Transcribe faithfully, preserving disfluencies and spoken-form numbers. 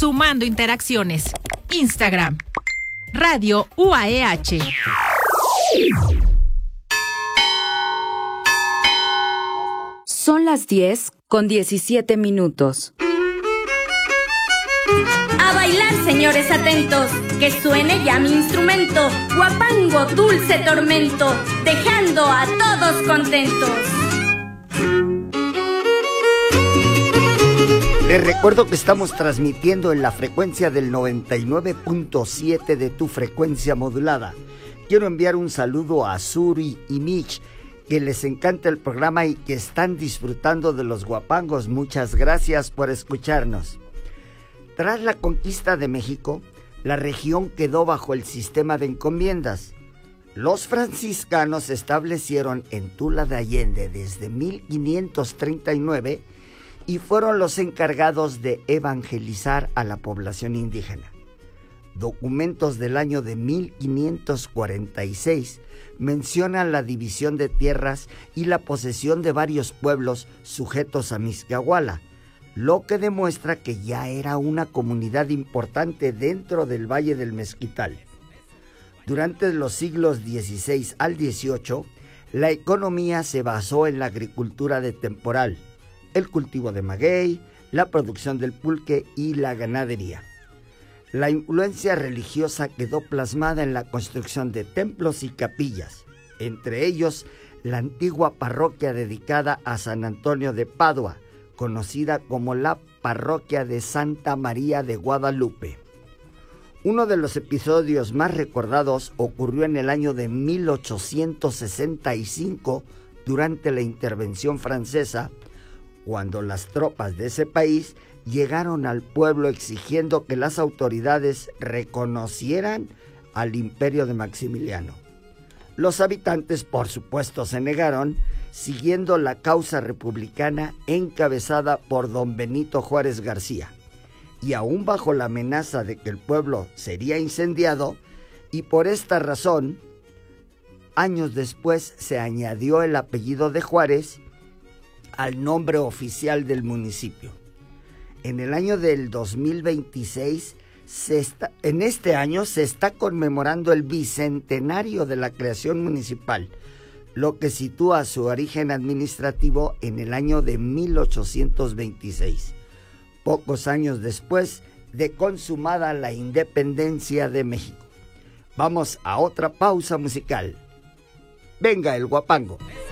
sumando interacciones. Instagram, Radio U A E H. Son las diez con diecisiete minutos. A bailar, señores, atentos, que suene ya mi instrumento, guapango, dulce tormento, dejando a todos contentos. Les recuerdo que estamos transmitiendo en la frecuencia del noventa y nueve punto siete de tu frecuencia modulada. Quiero enviar un saludo a Suri y Mitch, que les encanta el programa y que están disfrutando de los guapangos. Muchas gracias por escucharnos. Tras la conquista de México, la región quedó bajo el sistema de encomiendas. Los franciscanos se establecieron en Tula de Allende desde mil quinientos treinta y nueve y fueron los encargados de evangelizar a la población indígena. Documentos del año de mil quinientos cuarenta y seis mencionan la división de tierras y la posesión de varios pueblos sujetos a Mixquiahuala, lo que demuestra que ya era una comunidad importante dentro del Valle del Mezquital. Durante los siglos dieciséis al dieciocho, la economía se basó en la agricultura de temporal, el cultivo de maguey, la producción del pulque y la ganadería. La influencia religiosa quedó plasmada en la construcción de templos y capillas, entre ellos la antigua parroquia dedicada a San Antonio de Padua, conocida como la parroquia de Santa María de Guadalupe. Uno de los episodios más recordados ocurrió en el año de mil ochocientos sesenta y cinco durante la intervención francesa, cuando las tropas de ese país llegaron al pueblo exigiendo que las autoridades reconocieran al imperio de Maximiliano. Los habitantes, por supuesto, se negaron, siguiendo la causa republicana encabezada por don Benito Juárez García, y aún bajo la amenaza de que el pueblo sería incendiado, y por esta razón, años después se añadió el apellido de Juárez al nombre oficial del municipio. En el año del dos mil veintiséis, se está, en este año se está conmemorando el bicentenario de la creación municipal, lo que sitúa su origen administrativo en el año de mil ochocientos veintiséis, pocos años después de consumada la independencia de México. Vamos a otra pausa musical. Venga el guapango.